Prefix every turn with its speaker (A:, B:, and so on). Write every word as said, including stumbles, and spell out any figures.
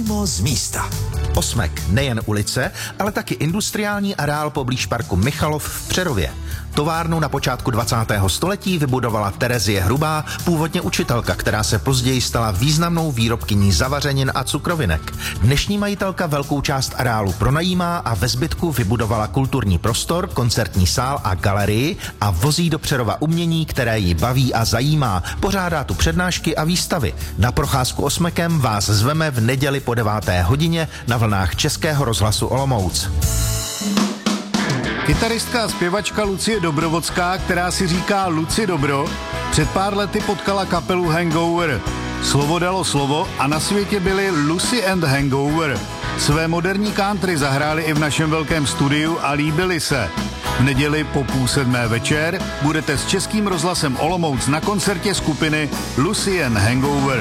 A: přímo z místa.
B: Osmek nejen ulice, ale taky industriální areál poblíž parku Michalov v Přerově. Továrnu na počátku dvacátého století vybudovala Terezie Hrubá, původně učitelka, která se později stala významnou výrobkyní zavařenin a cukrovinek. Dnešní majitelka velkou část areálu pronajímá a ve zbytku vybudovala kulturní prostor, koncertní sál a galerii a vozí do Přerova umění, které ji baví a zajímá. Pořádá tu přednášky a výstavy. Na procházku Osmekem vás zveme v neděli po deváté hodině na vlnách Českého rozhlasu Olomouc.
C: Kytaristka a zpěvačka Lucie Dobrovodská, která si říká Luci Dobro, před pár lety potkala kapelu Hangover. Slovo dalo slovo a na světě byli Lucy and Hangover. Své moderní country zahráli i v našem velkém studiu a líbili se. V neděli po půl sedmé večer budete s Českým rozhlasem Olomouc na koncertě skupiny Lucy and Hangover.